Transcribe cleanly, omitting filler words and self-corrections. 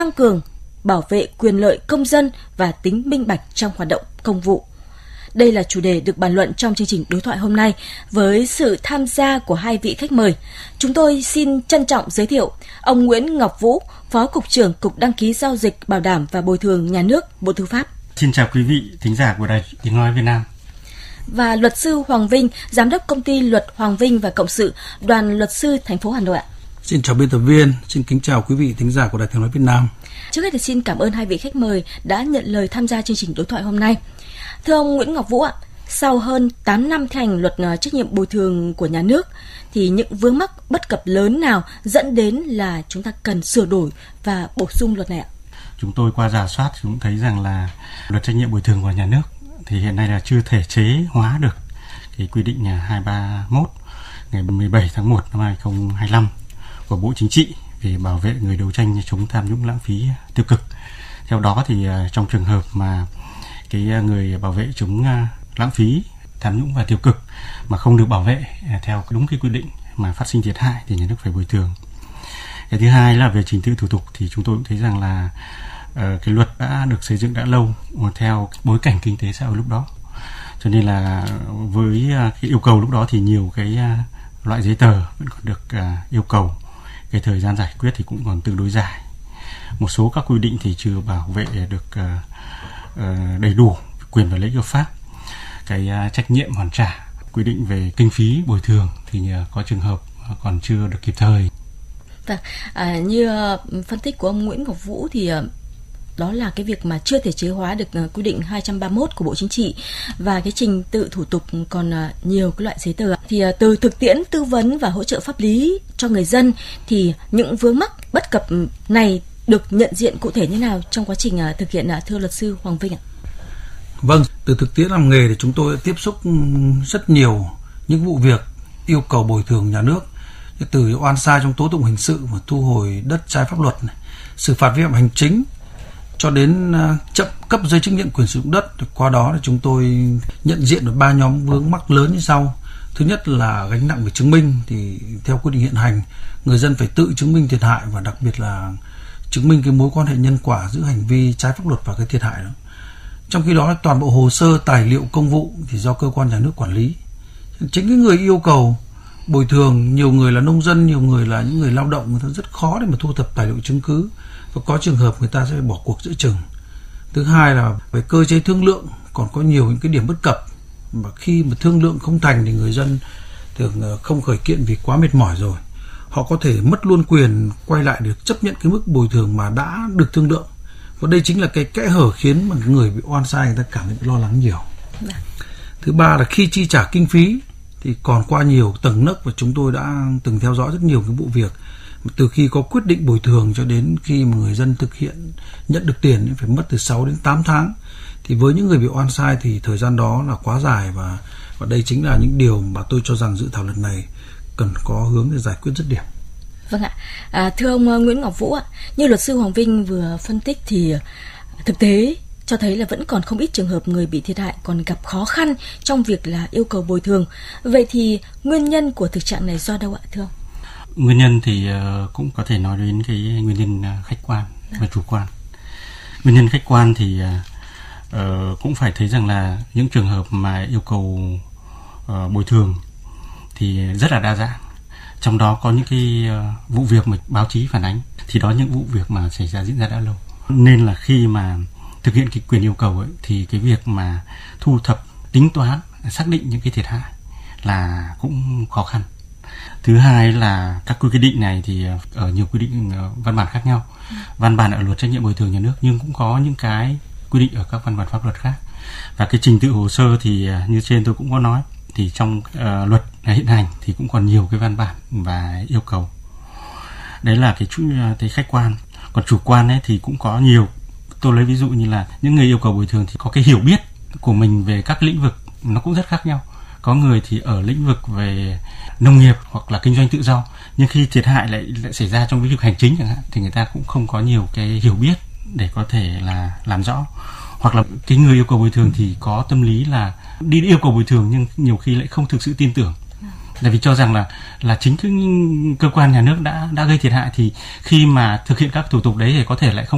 tăng cường bảo vệ quyền lợi công dân và tính minh bạch trong hoạt động công vụ. Đây là chủ đề được bàn luận trong chương trình đối thoại hôm nay với sự tham gia của hai vị khách mời. Chúng tôi xin trân trọng giới thiệu ông Nguyễn Ngọc Vũ, Phó Cục trưởng Cục Đăng ký Giao dịch Bảo đảm và Bồi thường Nhà nước, Bộ Tư pháp. Xin chào quý vị thính giả của Đài Tiếng nói Việt Nam. Và luật sư Hoàng Vinh, Giám đốc Công ty Luật Hoàng Vinh và Cộng sự, Đoàn Luật sư thành phố Hà Nội ạ. Xin chào biên tập viên, xin kính chào quý vị thính giả của Đài Tiếng nói Việt Nam. Trước hết thì xin cảm ơn hai vị khách mời đã nhận lời tham gia chương trình đối thoại hôm nay. Thưa ông Nguyễn Ngọc Vũ ạ, sau hơn 8 năm thi hành luật trách nhiệm bồi thường của nhà nước thì những vướng mắc bất cập lớn nào dẫn đến là chúng ta cần sửa đổi và bổ sung luật này ạ? Chúng tôi qua rà soát cũng thấy rằng là luật trách nhiệm bồi thường của nhà nước thì hiện nay là chưa thể chế hóa được cái quy định 231 ngày 17 tháng 1 năm 2025 của Bộ Chính trị về bảo vệ người đấu tranh chống tham nhũng lãng phí tiêu cực. Theo đó thì trong trường hợp mà cái người bảo vệ chống lãng phí tham nhũng và tiêu cực mà không được bảo vệ theo đúng cái quy định mà phát sinh thiệt hại thì nhà nước phải bồi thường. Cái thứ hai là về trình tự thủ tục thì chúng tôi cũng thấy rằng là cái luật đã được xây dựng đã lâu theo bối cảnh kinh tế xã hội lúc đó, cho nên là với cái yêu cầu lúc đó thì nhiều cái loại giấy tờ vẫn còn được yêu cầu, cái thời gian giải quyết thì cũng còn tương đối dài, một số các quy định thì chưa bảo vệ được đầy đủ quyền và lợi ích hợp pháp, cái trách nhiệm hoàn trả, quy định về kinh phí bồi thường thì có trường hợp còn chưa được kịp thời. Như phân tích của ông Nguyễn Ngọc Vũ thì đó là cái việc mà chưa thể chế hóa được quy định 231 của Bộ Chính trị và cái trình tự thủ tục còn nhiều cái loại giấy tờ. Thì từ thực tiễn tư vấn và hỗ trợ pháp lý cho người dân thì những vướng mắc bất cập này được nhận diện cụ thể như nào trong quá trình thực hiện, thưa luật sư Hoàng Vinh ạ? Vâng, từ thực tiễn làm nghề thì chúng tôi đã tiếp xúc rất nhiều những vụ việc yêu cầu bồi thường nhà nước, từ oan sai trong tố tụng hình sự và thu hồi đất trái pháp luật này, xử phạt vi phạm hành chính cho đến chậm cấp giấy chứng nhận quyền sử dụng đất. Qua đó là chúng tôi nhận diện được 3 nhóm vướng mắc lớn như sau. Thứ nhất là gánh nặng về chứng minh, thì theo quy định hiện hành, người dân phải tự chứng minh thiệt hại và đặc biệt là chứng minh cái mối quan hệ nhân quả giữa hành vi trái pháp luật và cái thiệt hại đó. Trong khi đó toàn bộ hồ sơ tài liệu công vụ thì do cơ quan nhà nước quản lý. Chính cái người yêu cầu bồi thường, nhiều người là nông dân, nhiều người là những người lao động, người ta rất khó để mà thu thập tài liệu chứng cứ và có trường hợp người ta sẽ bỏ cuộc giữa chừng. Thứ hai là về cơ chế thương lượng còn có nhiều những cái điểm bất cập, mà khi mà thương lượng không thành thì người dân thường không khởi kiện vì quá mệt mỏi rồi, họ có thể mất luôn quyền quay lại để chấp nhận cái mức bồi thường mà đã được thương lượng. Và đây chính là cái kẽ hở khiến mà người bị oan sai người ta cảm thấy lo lắng nhiều. Thứ ba là khi chi trả kinh phí thì còn qua nhiều tầng nấc, và chúng tôi đã từng theo dõi rất nhiều cái vụ việc từ khi có quyết định bồi thường cho đến khi mà người dân thực hiện nhận được tiền phải mất từ 6 đến 8 tháng. Thì với những người bị oan sai thì thời gian đó là quá dài, và đây chính là những điều mà tôi cho rằng dự thảo luật này cần có hướng để giải quyết dứt điểm. Vâng ạ. Thưa ông Nguyễn Ngọc Vũ ạ, như luật sư Hoàng Vinh vừa phân tích thì thực tế cho thấy là vẫn còn không ít trường hợp người bị thiệt hại còn gặp khó khăn trong việc là yêu cầu bồi thường. Vậy thì nguyên nhân của thực trạng này do đâu ạ, thưa ông? Nguyên nhân thì cũng có thể nói đến cái nguyên nhân khách quan và chủ quan. Nguyên nhân khách quan thì cũng phải thấy rằng là những trường hợp mà yêu cầu bồi thường thì rất là đa dạng. Trong đó có những cái vụ việc mà báo chí phản ánh thì đó những vụ việc mà xảy ra diễn ra đã lâu. Nên là khi mà thực hiện cái quyền yêu cầu ấy, thì cái việc mà thu thập, tính toán, xác định những cái thiệt hại là cũng khó khăn. Thứ hai là các quy định này thì ở nhiều quy định văn bản khác nhau. Văn bản ở luật trách nhiệm bồi thường nhà nước nhưng cũng có những cái quy định ở các văn bản pháp luật khác. Và cái trình tự hồ sơ thì như trên tôi cũng có nói, thì trong luật hiện hành thì cũng còn nhiều cái văn bản và yêu cầu. Đấy là cái khách quan. Còn chủ quan ấy thì cũng có nhiều. Tôi lấy ví dụ như là những người yêu cầu bồi thường thì có cái hiểu biết của mình về các lĩnh vực nó cũng rất khác nhau. Có người thì ở lĩnh vực về nông nghiệp hoặc là kinh doanh tự do, nhưng khi thiệt hại lại xảy ra trong lĩnh vực hành chính chẳng hạn thì người ta cũng không có nhiều cái hiểu biết để có thể là làm rõ. Hoặc là cái người yêu cầu bồi thường thì có tâm lý là đi yêu cầu bồi thường nhưng nhiều khi lại không thực sự tin tưởng, là vì cho rằng là chính cái cơ quan nhà nước đã gây thiệt hại, thì khi mà thực hiện các thủ tục đấy thì có thể lại không